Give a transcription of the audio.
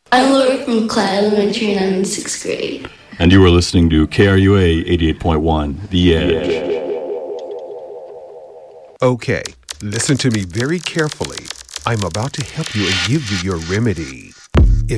I'm Laura from Clyde Elementary and I'm in 6th grade. And you are listening to KRUA 88.1, The Edge. Okay, listen to me very carefully. I'm about to help you and give you your remedy.